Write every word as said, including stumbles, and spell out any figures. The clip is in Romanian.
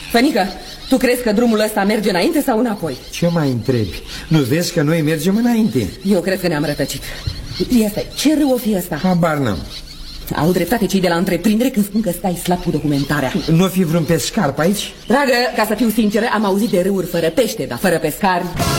Fănică, tu crezi că drumul ăsta merge înainte sau înapoi? Ce mai întrebi? Nu vezi că noi mergem înainte? Eu cred că ne-am rătăcit. Ia stai, ce râu o fi ăsta? Habar n-am. Au dreptate cei de la întreprindere când spun că stai slab cu documentarea. Nu fi vreun pescar pe aici? Dragă, ca să fiu sinceră, am auzit de râuri fără pește, dar fără pescari.